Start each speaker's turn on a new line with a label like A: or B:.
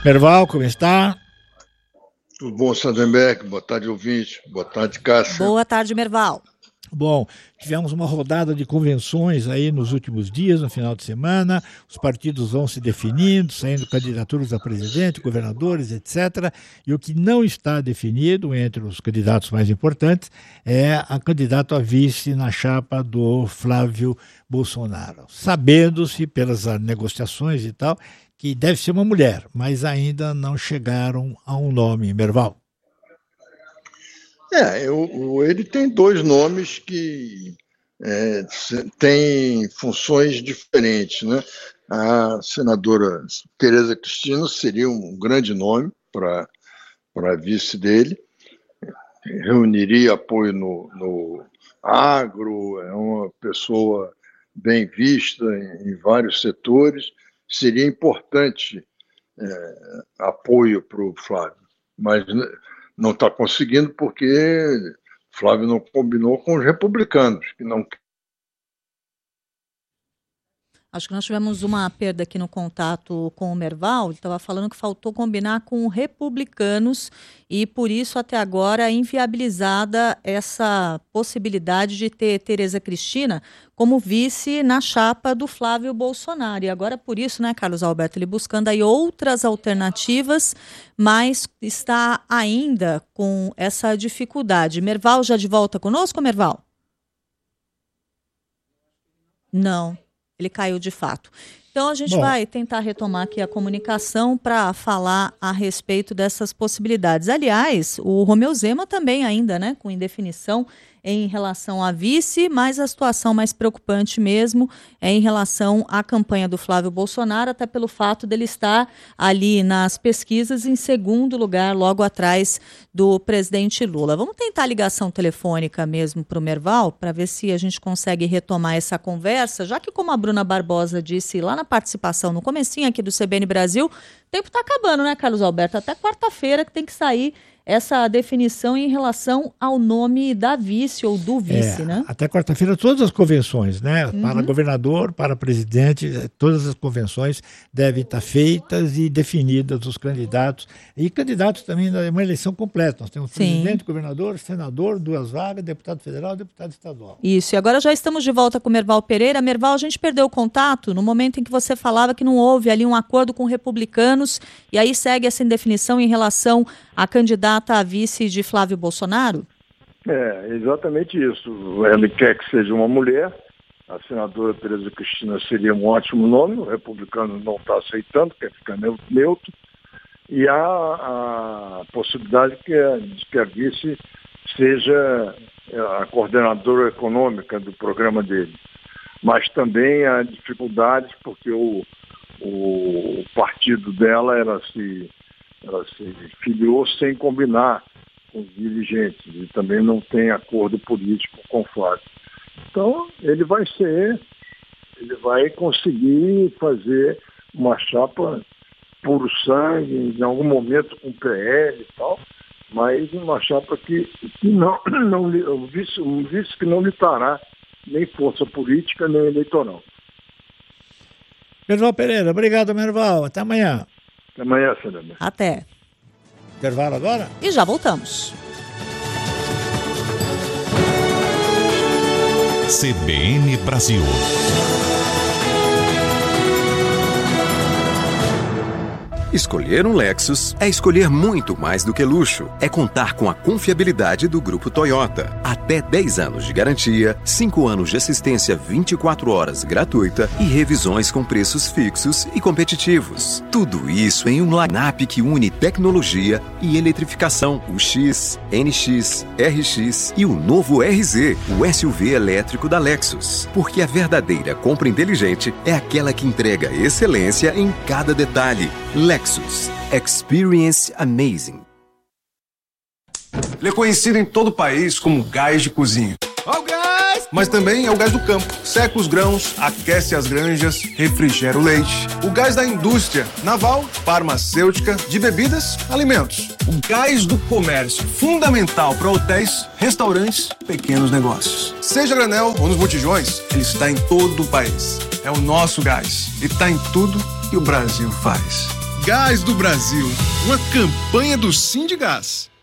A: Merval, como está?
B: Tudo bom, Sardenberg? Boa tarde, ouvinte. Boa tarde, Cássia.
C: Boa tarde, Merval.
A: Bom, tivemos uma rodada de convenções aí nos últimos dias, no final de semana. Os partidos vão se definindo, saindo candidaturas a presidente, governadores, etc. E o que não está definido entre os candidatos mais importantes é a candidata a vice na chapa do Flávio Bolsonaro. Sabendo-se pelas negociações e tal que deve ser uma mulher, mas ainda não chegaram a um nome, Merval.
B: Ele tem dois nomes que têm funções diferentes, né? A senadora Tereza Cristina seria um grande nome para vice dele, reuniria apoio no agro, é uma pessoa bem vista em vários setores, seria importante apoio para o Flávio, mas não está conseguindo porque Flávio não combinou com os republicanos, que não.
C: Acho que nós tivemos uma perda aqui no contato com o Merval. Ele estava falando que faltou combinar com republicanos e, por isso, até agora, inviabilizada essa possibilidade de ter Tereza Cristina como vice na chapa do Flávio Bolsonaro. E agora, por isso, né, Carlos Alberto, ele buscando aí outras alternativas, mas está ainda com essa dificuldade. Merval já de volta conosco, Merval? Não. Ele caiu de fato. Então a gente vai tentar retomar aqui a comunicação para falar a respeito dessas possibilidades. Aliás, o Romeu Zema também ainda, né, com indefinição em relação à vice, mas a situação mais preocupante mesmo é em relação à campanha do Flávio Bolsonaro, até pelo fato dele estar ali nas pesquisas em segundo lugar, logo atrás do presidente Lula. Vamos tentar a ligação telefônica mesmo para o Merval, para ver se a gente consegue retomar essa conversa, já que, como a Bruna Barbosa disse lá na participação, no comecinho aqui do CBN Brasil, o tempo está acabando, né, Carlos Alberto? Até quarta-feira que tem que sair essa definição em relação ao nome da vice ou do vice, né?
A: Até quarta-feira todas as convenções, né? Para governador, para presidente, todas as convenções devem estar feitas e definidas os candidatos. E candidatos também é uma eleição completa. Nós temos presidente, governador, senador, 2 vagas, deputado federal e deputado estadual.
C: Isso, e agora já estamos de volta com o Merval Pereira. Merval, a gente perdeu o contato no momento em que você falava que não houve ali um acordo com republicanos e aí segue essa indefinição em relação à candidata a vice de Flávio Bolsonaro?
B: Exatamente isso. Ele quer que seja uma mulher. A senadora Tereza Cristina seria um ótimo nome. O republicano não está aceitando, quer ficar neutro. E há a possibilidade de que a vice seja a coordenadora econômica do programa dele. Mas também há dificuldades porque o partido dela ela se filiou sem combinar com os dirigentes e também não tem acordo político com o Flávio. Então, ele vai conseguir fazer uma chapa puro sangue, em algum momento com PL e tal, mas uma chapa que não um vice que não lhe dará nem força política, nem eleitoral.
A: Merval Pereira, obrigado, Merval. Até amanhã.
B: Até amanhã, Fernanda.
C: Até.
A: Intervalo agora?
C: E já voltamos.
D: CBN Brasil.
E: Escolher um Lexus é escolher muito mais do que luxo. É contar com a confiabilidade do Grupo Toyota. Até 10 anos de garantia, 5 anos de assistência 24 horas gratuita e revisões com preços fixos e competitivos. Tudo isso em um line-up que une tecnologia e eletrificação. O X, NX, RX e o novo RZ, o SUV elétrico da Lexus. Porque a verdadeira compra inteligente é aquela que entrega excelência em cada detalhe. Lexus. Experience amazing.
F: Ele é conhecido em todo o país como gás de cozinha. Ó o gás! Mas também é o gás do campo. Seca os grãos, aquece as granjas, refrigera o leite. O gás da indústria naval, farmacêutica, de bebidas, alimentos. O gás do comércio, fundamental para hotéis, restaurantes, pequenos negócios. Seja granel ou nos botijões, ele está em todo o país. É o nosso gás e está em tudo que o Brasil faz. Gás do Brasil, uma campanha do Sindgás.